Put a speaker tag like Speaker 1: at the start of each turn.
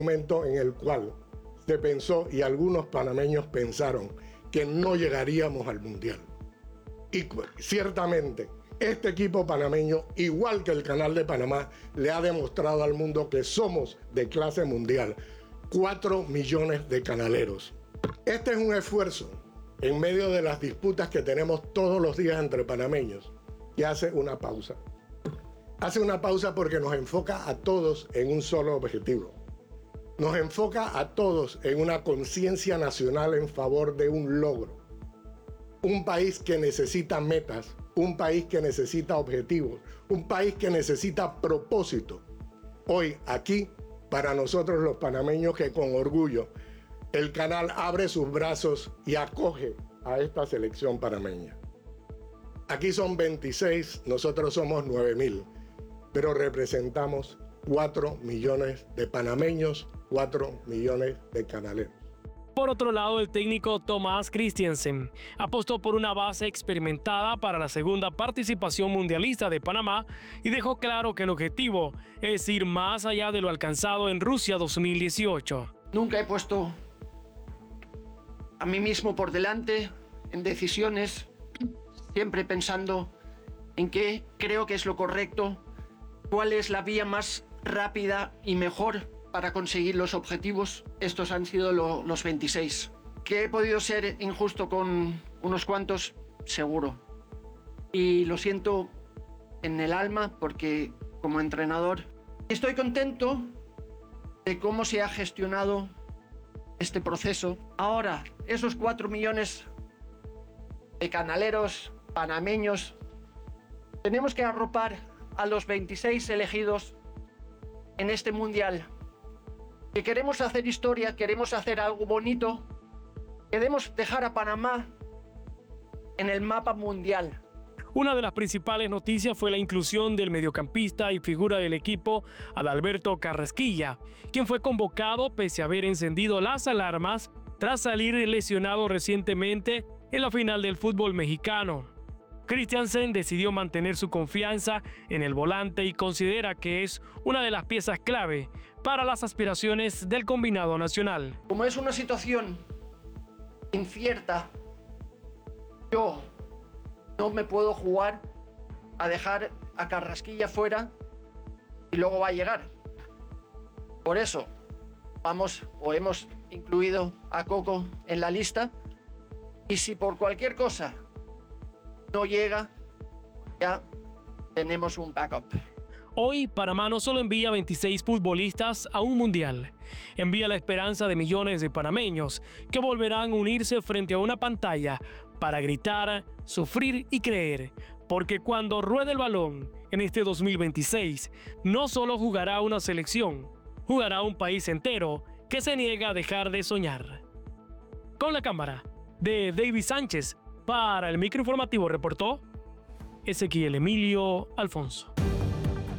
Speaker 1: Momento en el cual se pensó y algunos panameños pensaron que no llegaríamos al Mundial. Y ciertamente este equipo panameño, igual que el Canal de Panamá, le ha demostrado al mundo que somos de clase mundial. 4 millones de canaleros. Este es un esfuerzo en medio de las disputas que tenemos todos los días entre panameños, que hace una pausa. Hace una pausa porque nos enfoca a todos en un solo objetivo. Nos enfoca a todos en una conciencia nacional en favor de un logro. Un país que necesita metas, un país que necesita objetivos, un país que necesita propósito. Hoy, aquí, para nosotros los panameños, que con orgullo el canal abre sus brazos y acoge a esta selección panameña. Aquí son 26, nosotros somos 9.000, pero representamos 4 millones de panameños, 4 millones de canaleros.
Speaker 2: Por otro lado, el técnico Thomas Christiansen apostó por una base experimentada para la segunda participación mundialista de Panamá y dejó claro que el objetivo es ir más allá de lo alcanzado en Rusia 2018.
Speaker 3: Nunca he puesto a mí mismo por delante en decisiones, siempre pensando en qué creo que es lo correcto, cuál es la vía más rápida y mejor para conseguir los objetivos. Estos han sido los 26. ¿Que he podido ser injusto con unos cuantos? Seguro. Y lo siento en el alma porque como entrenador estoy contento de cómo se ha gestionado este proceso. Ahora, esos 4 millones de canaleros panameños, tenemos que arropar a los 26 elegidos en este mundial. Que queremos hacer historia, queremos hacer algo bonito, queremos dejar a Panamá en el mapa mundial.
Speaker 2: Una de las principales noticias fue la inclusión del mediocampista y figura del equipo Adalberto Carrasquilla, quien fue convocado pese a haber encendido las alarmas tras salir lesionado recientemente en la final del fútbol mexicano. Christiansen decidió mantener su confianza en el volante y considera que es una de las piezas clave para las aspiraciones del combinado nacional.
Speaker 3: Como es una situación incierta, yo no me puedo jugar a dejar a Carrasquilla fuera y luego va a llegar. Por eso hemos incluido a Coco en la lista, y si por cualquier cosa no llega, ya tenemos un backup.
Speaker 2: Hoy, Panamá no solo envía 26 futbolistas a un mundial, envía la esperanza de millones de panameños que volverán a unirse frente a una pantalla para gritar, sufrir y creer, porque cuando ruede el balón en este 2026, no solo jugará una selección, jugará un país entero que se niega a dejar de soñar. Con la cámara de David Sánchez, para el microinformativo reportó Ezequiel Emilio Alfonso.